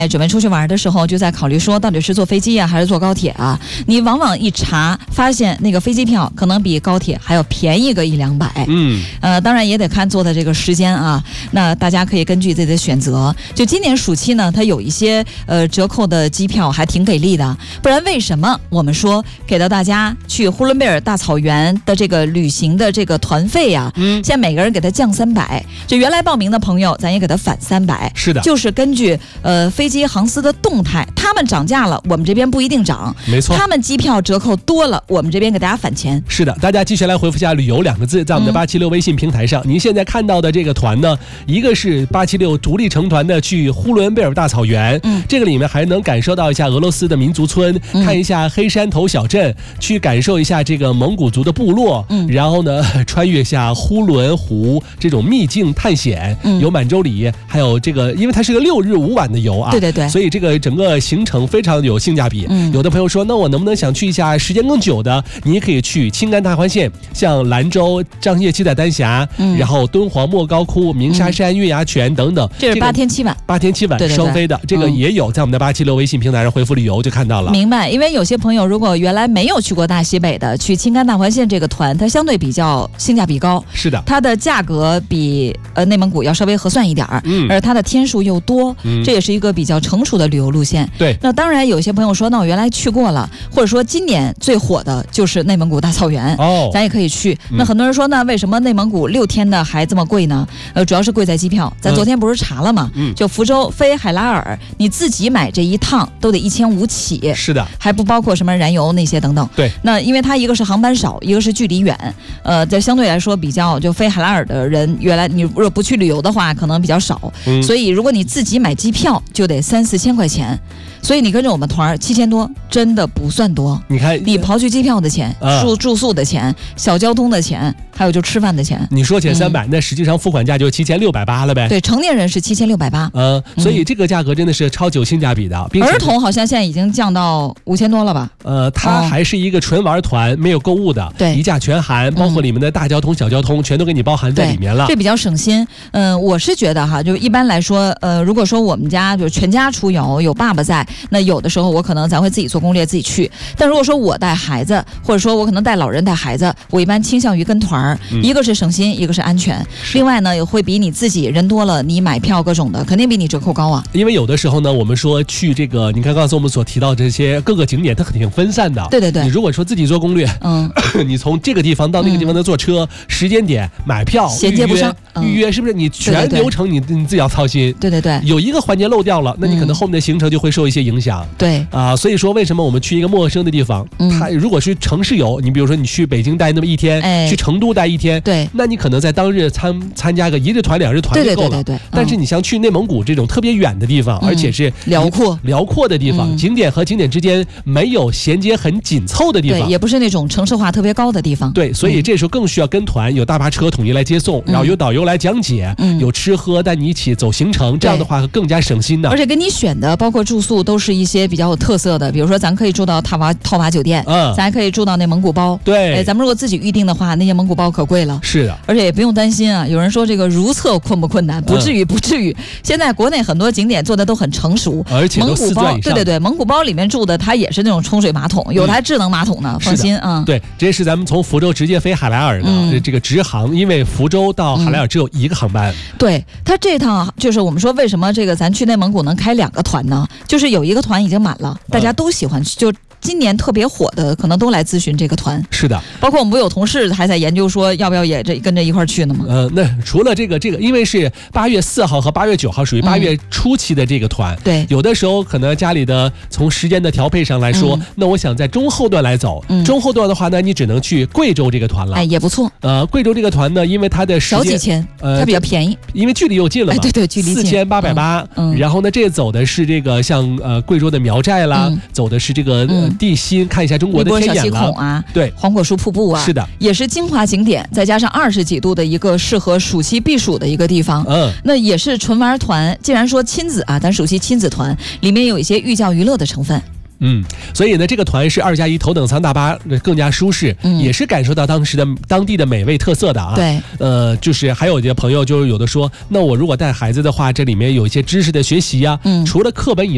准备出去玩的时候，就在考虑说到底是坐飞机啊，还是坐高铁啊？你往往一查，发现那个飞机票可能比高铁还要便宜个100-200。当然也得看坐的这个时间啊。那大家可以根据自己的选择。就今年暑期呢，它有一些折扣的机票还挺给力的。不然为什么我们说给到大家去呼伦贝尔大草原的这个旅行的这个团费啊？现在每个人给他降300，就原来报名的朋友，咱也给他返300。 是的， 就是根据飞机航司的动态，他们涨价了，我们这边不一定涨。 没错， 他们机票折扣多了，我们这边给大家返钱。 是的，大家继续来回复下旅游2个字，在我们的876微信平台上。您现在看到的这个团呢，一个是876独立成团的去呼伦贝尔大草原，这个里面还能感受到一下俄罗斯的民族村，看一下黑山头小镇，去感受一下这个蒙古族的部落，然后呢穿越下呼伦湖这种秘境探险，有满洲里，还有这个，因为它是个6日5晚的游啊， 对， 所以这个整个行程非常有性价比。有的朋友说，那我能不能想去一下时间更久的？你也可以去青甘大环线，像兰州、张掖七彩丹霞，然后敦煌莫高窟、鸣沙山、月牙泉等等。 这是8天7晚 ，8天7晚双飞的，这个也有在我们的876微信平台上回复旅游就看到了。 明白，因为有些朋友如果原来没有去过大西北的，去青甘大环线这个团，它相对比较性价比高。 是的， 它的价格比内蒙古要稍微合算一点而它的天数又多，这也是一个比较成熟的旅游路线。 对， 那当然有些朋友说，那我原来去过了，或者说今年最火的就是内蒙古大草原，咱也可以去。那很多人说呢，为什么内蒙古6天的还这么贵呢？主要是贵在机票。咱昨天不是查了吗？就福州飞海拉尔，你自己买这一趟都得1500起。是的， 还不包括什么燃油那些等等。 对， 那因为它一个是航班少，一个是距离远，这相对来说比较，就飞海拉尔的人，原来你如果不去旅游的话，可能比较少。所以如果你自己买机票，就得3-4千块钱。所以你跟着我们团7000多，真的不算多。 你看， 你刨去机票的钱、住宿的钱、小交通的钱，还有就吃饭的钱。 你说前300，那实际上付款价就7680了呗。 对，成年人是7680。 所以这个价格真的是超级性价比的。 儿童好像现在已经降到5000多了吧？ 它还是一个纯玩团，没有购物的， 对， 一价全含，包括里面的大交通、小交通，全都给你包含在里面了。 这比较省心。我是觉得哈，就一般来说，如果说我们家就全家出游，有爸爸在。那有的时候我可能咱会自己做攻略自己去，但如果说我带孩子，或者说我可能带老人带孩子，我一般倾向于跟团一个是省心，一个是安全，另外呢也会比你自己人多了，你买票各种的肯定比你折扣高啊。 因为有的时候呢，我们说去这个，你看刚才我们所提到这些各个景点，它挺分散的。 对， 你如果说自己做攻略，你从这个地方到那个地方的坐车、时间点、买票、 衔接不上， 预约是不是你全流程你自己要操心？ 对， 有一个环节漏掉了，那你可能后面的行程就会受一些影响。 对所以说为什么我们去一个陌生的地方，它如果是城市游，你比如说你去北京待那么1天，去成都待1天， 对， 那你可能在当日参加个1日团、2日团就够了。 对。 但是你像去内蒙古这种特别远的地方，而且是辽阔的地方，景点和景点之间没有衔接很紧凑的地方， 对，也不是那种城市化特别高的地方。 对，所以这时候更需要跟团，有大巴车统一来接送，然后有导游来讲解，有吃喝带你一起走行程，这样的话更加省心的。 而且给你选的包括住宿都是一些比较有特色的，比如说咱可以住到套娃酒店，咱还可以住到那蒙古包。 对， 咱们如果自己预定的话，那些蒙古包可贵了。 是的， 而且也不用担心啊。有人说这个如厕困不困难？不至于。现在国内很多景点做的都很成熟， 而且都4钻以上。 对，蒙古包里面住的它也是那种冲水马桶，有台智能马桶呢，放心啊。 对，这是咱们从福州直接飞海拉尔的这个直航，因为福州到海拉尔只有1个航班。 对，它这趟就是我们说为什么这个咱去内蒙古能开2个团呢？就是有一个团已经满了，大家都喜欢去，就今年特别火的，可能都来咨询这个团。 是的， 包括我们不有同事还在研究说要不要也跟着一块去呢吗？ 那除了这个，因为是8月4号和8月9号属于8月初期的这个团， 对， 有的时候可能家里的从时间的调配上来说，那我想在中后段来走，中后段的话呢，你只能去贵州这个团了。 也不错。 贵州这个团呢，因为它的时间小几千，它比较便宜， 因为距离又近了嘛。 对，距离近 4880。然后呢，这走的是这个像贵州的苗寨啦，走的是这个地心，看一下中国的天眼了啊， 对， 黄果树瀑布啊， 是的， 也是精华景点，再加上20几度的一个适合暑期避暑的一个地方。那也是纯玩团。既然说亲子啊，咱暑期亲子团里面有一些寓教于乐的成分。 所以呢，这个团是2+1头等舱大巴，更加舒适，也是感受到当地的美味特色的啊。 对， 就是还有一些朋友就是有的说，那我如果带孩子的话，这里面有一些知识的学习啊，除了课本以外。